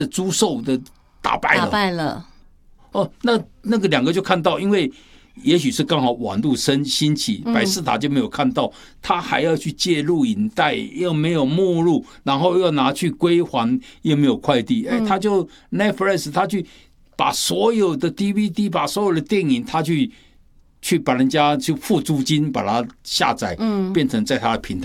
朱寿的打败了。哦，那个两个就看到，因为也许是刚好网路兴起，百视达就没有看到，他还要去借录影带，又没有目录，然后又拿去归还，又没有快递，他就 Netflix 他去把所有的 DVD， 把所有的电影，他去把人家去付租金把它下载，变成在他的平台。